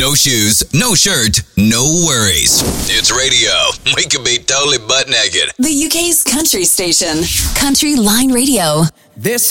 No shoes, no shirt, no worries. It's radio. We could be totally butt naked. The UK's country station, Country Line Radio. This